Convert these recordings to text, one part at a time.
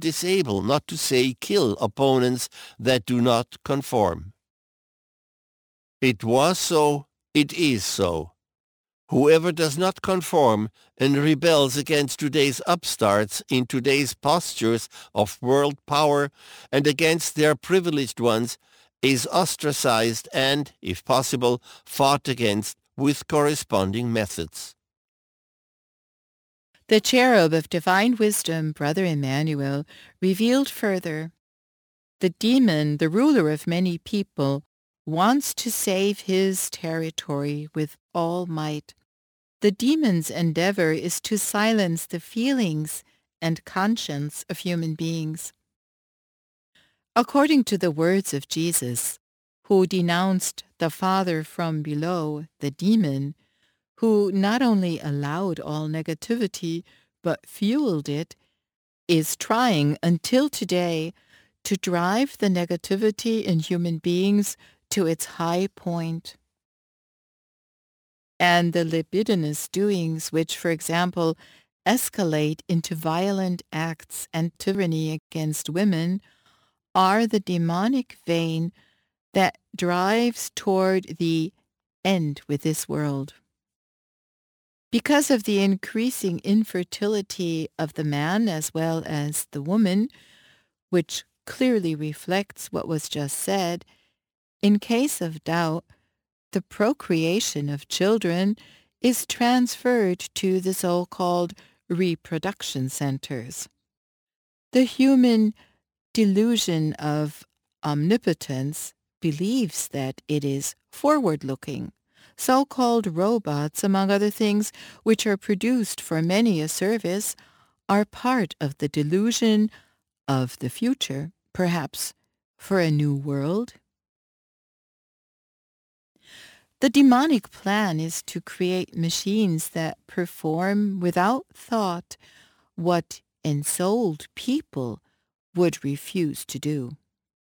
disable, not to say kill opponents that do not conform. It was so, it is so. Whoever does not conform and rebels against today's upstarts in today's postures of world power and against their privileged ones is ostracized and, if possible, fought against with corresponding methods. The cherub of divine wisdom, Brother Emmanuel, revealed further, the demon, the ruler of many people, wants to save his territory with all might. The demon's endeavor is to silence the feelings and conscience of human beings. According to the words of Jesus, who denounced the Father from below, the demon, who not only allowed all negativity but fueled it, is trying until today to drive the negativity in human beings to its high point. And the libidinous doings which, for example, escalate into violent acts and tyranny against women are the demonic vein that drives toward the end with this world. Because of the increasing infertility of the man as well as the woman, which clearly reflects what was just said, in case of doubt, the procreation of children is transferred to the so-called reproduction centers. The human delusion of omnipotence believes that it is forward-looking. So-called robots, among other things, which are produced for many a service, are part of the delusion of the future, perhaps for a new world. The demonic plan is to create machines that perform without thought what ensouled people would refuse to do.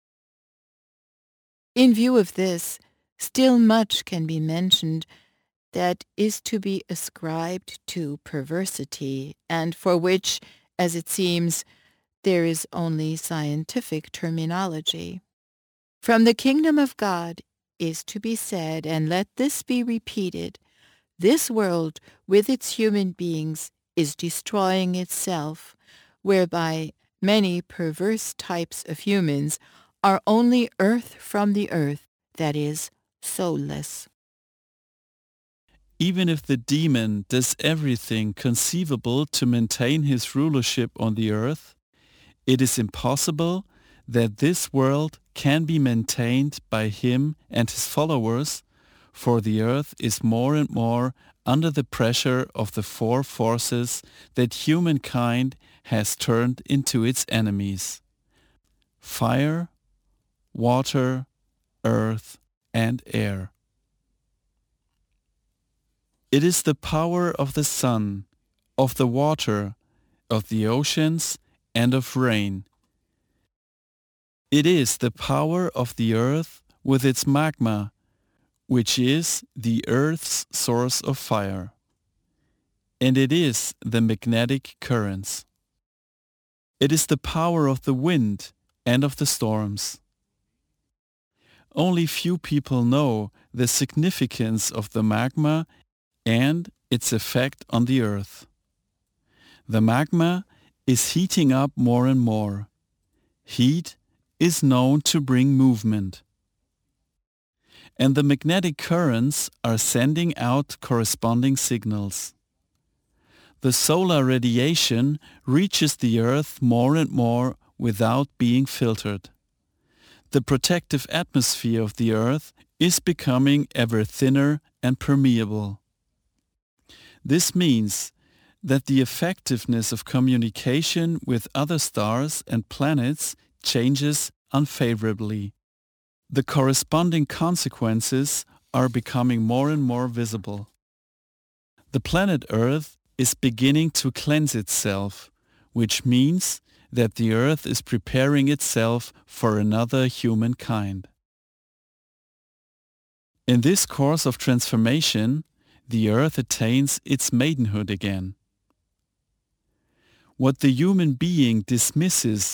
In view of this, still much can be mentioned that is to be ascribed to perversity, and for which, as it seems, there is only scientific terminology. From the kingdom of God is to be said, and let this be repeated, this world with its human beings is destroying itself, whereby many perverse types of humans are only earth from the earth, that is, soulless. Even if the demon does everything conceivable to maintain his rulership on the earth, it is impossible that this world can be maintained by him and his followers, for the earth is more and more under the pressure of the four forces that humankind has turned into its enemies: fire, water, earth, and air. It is the power of the sun, of the water, of the oceans, and of rain. It is the power of the earth with its magma, which is the earth's source of fire. And it is the magnetic currents. It is the power of the wind and of the storms. Only few people know the significance of the magma and its effect on the earth. The magma is heating up more and more. Heat is known to bring movement. And the magnetic currents are sending out corresponding signals. The solar radiation reaches the earth more and more without being filtered. The protective atmosphere of the earth is becoming ever thinner and permeable. This means that the effectiveness of communication with other stars and planets changes unfavorably. The corresponding consequences are becoming more and more visible. The planet Earth is beginning to cleanse itself, which means that the Earth is preparing itself for another humankind. In this course of transformation, the Earth attains its maidenhood again. What the human being dismisses